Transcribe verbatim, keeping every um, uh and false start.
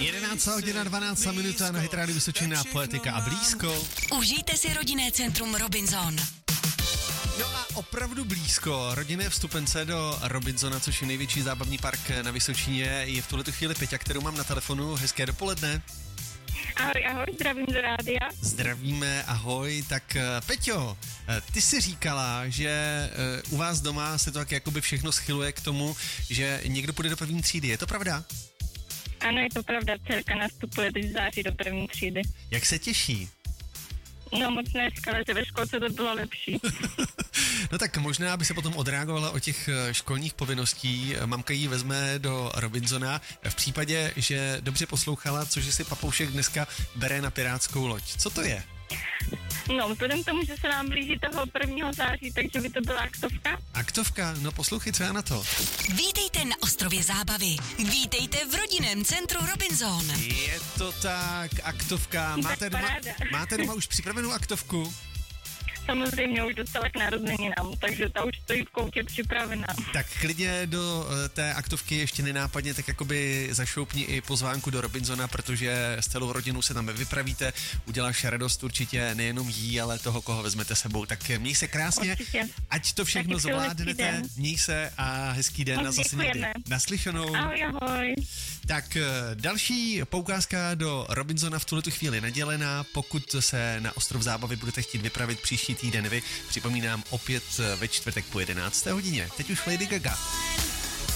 jedenáct hodin dvanáct minut na Hit Radio Vysočina, Poetika a blízko. Užijte si rodinné centrum Robinson. No a opravdu blízko. Rodinné vstupence do Robinsona, což je největší zábavní park na Vysočině, je v tuhletu chvíli Peťa, kterou mám na telefonu. Hezké dopoledne. Ahoj, ahoj, zdravím do rádia. Zdravíme, ahoj. Tak Peťo, ty jsi říkala, že u vás doma se to tak jakoby všechno schyluje k tomu, že někdo půjde do první třídy. Je to pravda? Ano, je to pravda. Dcerka nastupuje teď v září do první třídy. Jak se těší? No moc dneska, ale ve školce to bylo lepší. No tak možná by se potom odreagovala o těch školních povinností. Mamka jí vezme do Robinsona v případě, že dobře poslouchala, cože si papoušek dneska bere na pirátskou loď. Co to je? No, vzhledem k tomu, že se nám blíží toho prvního září, takže by to byla aktovka. Aktovka? No poslouchej, co já na to. Vítejte na ostrově Zábavy. Vítejte v rodinném centru Robinson. Je to tak, aktovka. Máte doma, máte doma už připravenou aktovku? Samozřejmě už dostala k narozeninám, takže ta už stojí v koutě připravená. Tak klidně do té aktovky ještě nenápadně tak jakoby zašoupni i pozvánku do Robinsona, protože s celou rodinou se tam vypravíte, uděláš radost určitě nejenom jí, ale toho, koho vezmete sebou. Tak měj se krásně, určitě. Ať to všechno zvládnete, měj se a hezký den. Moc na zase někdy. Naslyšenou. Ahoj, ahoj. Tak další poukázka do Robinsona v tuhletu chvíli nadělená, pokud se na ostrov Zábavy budete chtít vypravit příští týden vy, připomínám opět ve čtvrtek po jedenácté hodině. Teď už Lady Gaga.